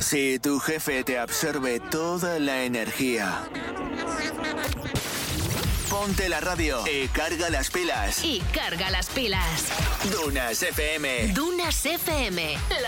Si tu jefe te absorbe toda la energía, ponte la radio y carga las pilas. Y carga las pilas. Dunas FM. Dunas FM.